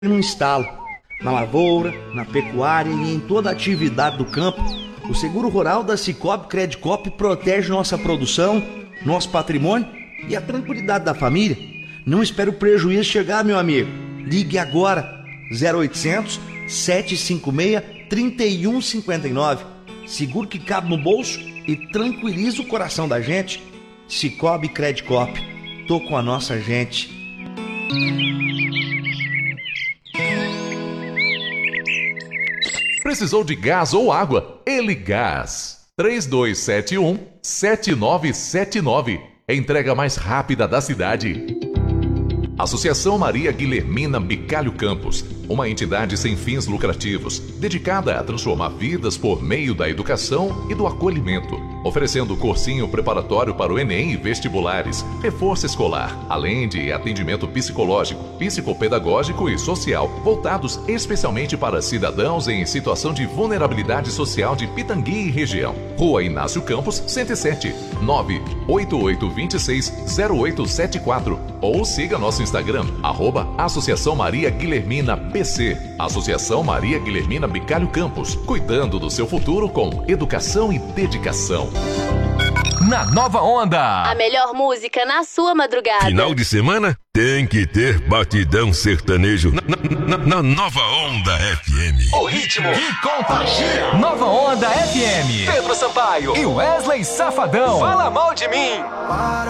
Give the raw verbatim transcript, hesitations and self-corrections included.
no instalo, na lavoura, na pecuária e em toda a atividade do campo. O seguro rural da Cicobi Credicop protege nossa produção, nosso patrimônio e a tranquilidade da família. Não espere o prejuízo chegar, meu amigo. Ligue agora, zero oitocentos, sete cinco seis, três um cinco nove. Seguro que cabe no bolso e tranquiliza o coração da gente. Cicobi Credicop. Tô com a nossa gente. Precisou de gás ou água? Eligás. três dois sete um, sete nove sete nove. Entrega mais rápida da cidade. Associação Maria Guilhermina Bicalho Campos, uma entidade sem fins lucrativos, dedicada a transformar vidas por meio da educação e do acolhimento, oferecendo cursinho preparatório para o Enem e vestibulares, reforço escolar, além de atendimento psicológico, psicopedagógico e social, voltados especialmente para cidadãos em situação de vulnerabilidade social de Pitangui e região. Rua Inácio Campos, cento e sete, nove oito oito dois seis, zero oito sete quatro, ou siga nosso Instagram, arroba Associação Maria Guilhermina B C. Associação Maria Guilhermina Bicalho Campos, cuidando do seu futuro com educação e dedicação. Na Nova Onda, a melhor música na sua madrugada. Final de semana tem que ter batidão sertanejo na, na, na, na Nova Onda F M. O ritmo que contagia. Nova Onda F M. Pedro Sampaio e Wesley Safadão. Fala mal de mim. Para